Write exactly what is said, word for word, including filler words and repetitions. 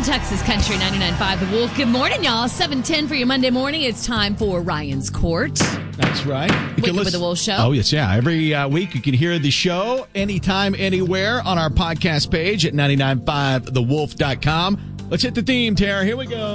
on Texas Country ninety-nine point five The Wolf. Good morning, y'all. seven ten for your Monday morning. It's time for Ryan's Court. That's right. Wake Up with the Wolf Show. Oh, yes, yeah. Every uh, week you can hear the show anytime, anywhere on our podcast page at nine nine five the wolf dot com. Let's hit the theme, Tara. Here we go.